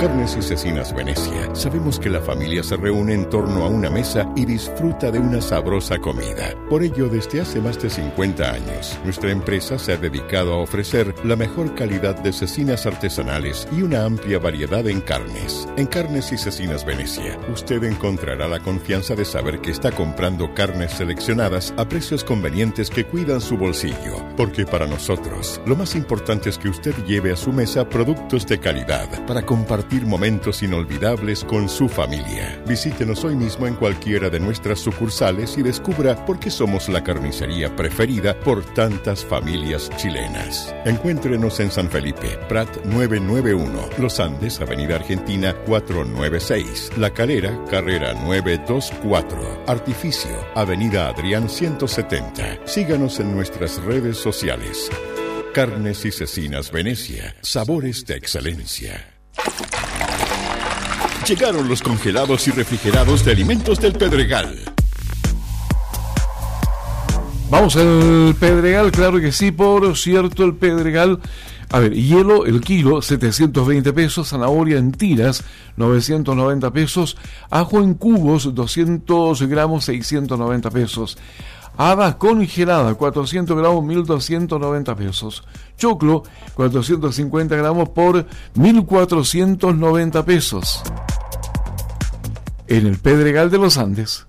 Carnes y Cecinas Venecia sabemos que la familia se reúne en torno a una mesa y disfruta de una sabrosa comida. Por ello, desde hace más de 50 años, nuestra empresa se ha dedicado a ofrecer la mejor calidad de cecinas artesanales y una amplia variedad en carnes. En Carnes y Cecinas Venecia, usted encontrará la confianza de saber que está comprando carnes seleccionadas a precios convenientes que cuidan su bolsillo. Porque para nosotros, lo más importante es que usted lleve a su mesa productos de calidad para compartir momentos inolvidables con su familia. Visítenos hoy mismo en cualquiera de nuestras sucursales y descubra por qué somos la carnicería preferida por tantas familias chilenas. Encuéntrenos en San Felipe, Prat 991, Los Andes, Avenida Argentina 496, La Calera, Carrera 924, Artificio, Avenida Adrián 170. Síganos en nuestras redes sociales. Carnes y Cecinas Venecia, sabores de excelencia. Llegaron los congelados y refrigerados de Alimentos del Pedregal. Vamos al Pedregal, claro que sí, por cierto, el Pedregal. A ver, hielo, el kilo, 720 pesos, zanahoria en tiras, 990 pesos, ajo en cubos, 200 gramos, 690 pesos. Haba congelada, 400 gramos, 1.290 pesos. Choclo, 450 gramos por 1.490 pesos. En el Pedregal de los Andes.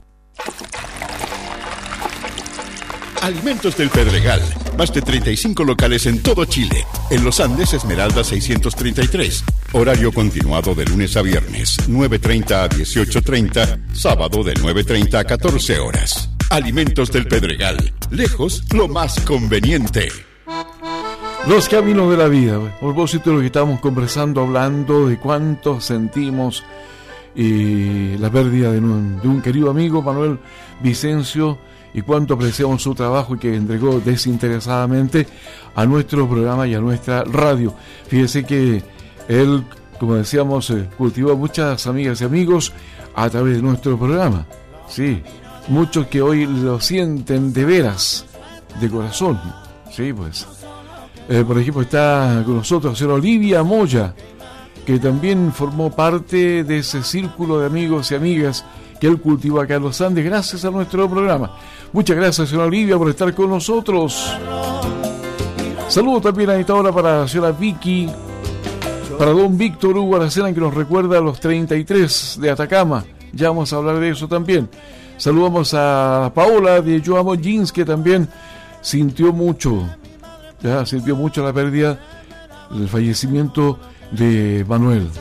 Alimentos del Pedregal. Más de 35 locales en todo Chile. En Los Andes, Esmeralda 633. Horario continuado de lunes a viernes, 9:30 a 18:30. Sábado de 9:30 a 14 horas. Alimentos del Pedregal. Lejos, lo más conveniente. Los caminos de la vida. A propósito de lo que estamos conversando, hablando de cuánto sentimos la pérdida de un querido amigo, Manuel Vicencio, y cuánto apreciamos su trabajo y que entregó desinteresadamente a nuestro programa y a nuestra radio. Fíjese que él, como decíamos, cultivó muchas amigas y amigos a través de nuestro programa. Sí, muchos que hoy lo sienten de veras, de corazón. Sí, pues. Por ejemplo, está con nosotros la señora Olivia Moya, que también formó parte de ese círculo de amigos y amigas que él cultivó acá en Los Andes, gracias a nuestro programa. Muchas gracias, señora Olivia, por estar con nosotros. Saludos también a esta hora para la señora Vicky, para don Víctor Hugo Aracena, que nos recuerda a los 33 de Atacama. Ya vamos a hablar de eso también. Saludamos a Paola de Yo Amo Jeans, que también sintió mucho la pérdida, el fallecimiento de Manuel.